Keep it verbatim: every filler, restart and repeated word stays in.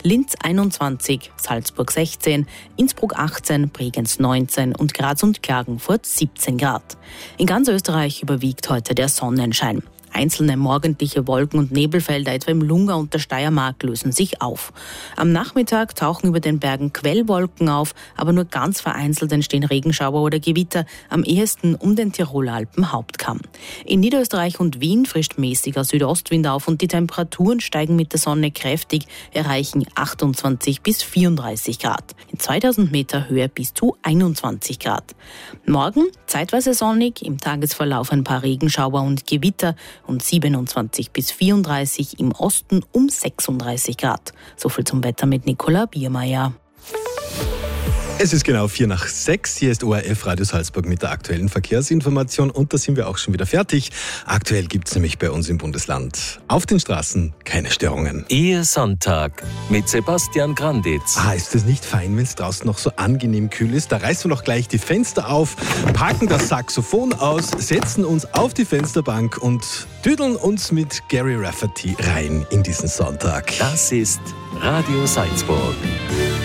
Linz einundzwanzig, Salzburg sechzehn, Innsbruck achtzehn, Bregenz neunzehn und Graz und Klagenfurt siebzehn Grad. In ganz Österreich überwiegt heute der Sonnenschein. Einzelne morgendliche Wolken- und Nebelfelder etwa im Lunga und der Steiermark lösen sich auf. Am Nachmittag tauchen über den Bergen Quellwolken auf, aber nur ganz vereinzelt entstehen Regenschauer oder Gewitter, am ehesten um den Tiroler Alpenhauptkamm. In Niederösterreich und Wien frischt mäßiger Südostwind auf und die Temperaturen steigen mit der Sonne kräftig, erreichen achtundzwanzig bis vierunddreißig Grad. In zweitausend Meter Höhe bis zu einundzwanzig Grad. Morgen zeitweise sonnig, im Tagesverlauf ein paar Regenschauer und Gewitter und siebenundzwanzig bis vierunddreißig, im Osten um sechsunddreißig Grad. So viel zum Wetter mit Nicola Biermeier. Es ist genau vier nach sechs. Hier ist O R F Radio Salzburg mit der aktuellen Verkehrsinformation und da sind wir auch schon wieder fertig. Aktuell gibt es nämlich bei uns im Bundesland auf den Straßen keine Störungen. Ihr Sonntag mit Sebastian Granditz. Ah, ist das nicht fein, wenn es draußen noch so angenehm kühl ist? Da reißen wir doch gleich die Fenster auf, packen das Saxophon aus, setzen uns auf die Fensterbank und tüdeln uns mit Gary Rafferty rein in diesen Sonntag. Das ist Radio Salzburg.